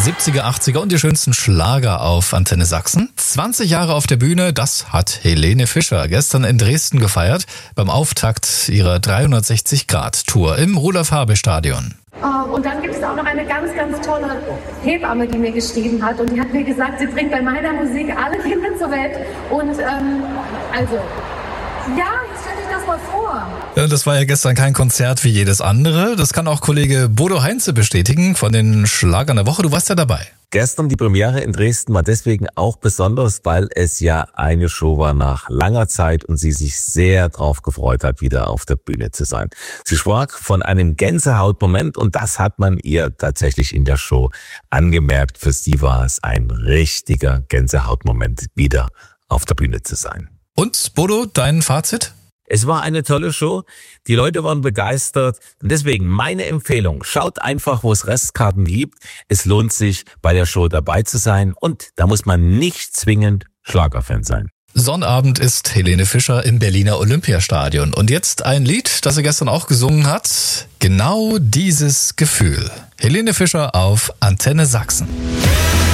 70er, 80er und die schönsten Schlager auf Antenne Sachsen. 20 Jahre auf der Bühne, das hat Helene Fischer gestern in Dresden gefeiert, beim Auftakt ihrer 360-Grad-Tour im Rudolf-Habe-Stadion. Und dann gibt es auch noch eine ganz, ganz tolle Hebamme, die mir geschrieben hat. Und die hat mir gesagt, sie bringt bei meiner Musik alle Kinder zur Welt. Und jetzt stell dich das mal vor. Ja, das war ja gestern kein Konzert wie jedes andere. Das kann auch Kollege Bodo Heinze bestätigen von den Schlagern der Woche. Du warst ja dabei. Gestern die Premiere in Dresden war deswegen auch besonders, weil es ja eine Show war nach langer Zeit und sie sich sehr drauf gefreut hat, wieder auf der Bühne zu sein. Sie sprach von einem Gänsehautmoment und das hat man ihr tatsächlich in der Show angemerkt. Für sie war es ein richtiger Gänsehautmoment, wieder auf der Bühne zu sein. Und Bodo, dein Fazit? Es war eine tolle Show, die Leute waren begeistert und deswegen meine Empfehlung, schaut einfach, wo es Restkarten gibt. Es lohnt sich, bei der Show dabei zu sein und da muss man nicht zwingend Schlagerfan sein. Sonnabend ist Helene Fischer im Berliner Olympiastadion. Und jetzt ein Lied, das sie gestern auch gesungen hat. Genau dieses Gefühl. Helene Fischer auf Antenne Sachsen.